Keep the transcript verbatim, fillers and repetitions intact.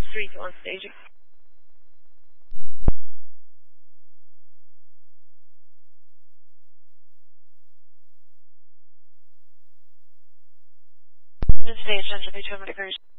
three to one staging. Stage, engine, two hundred degrees.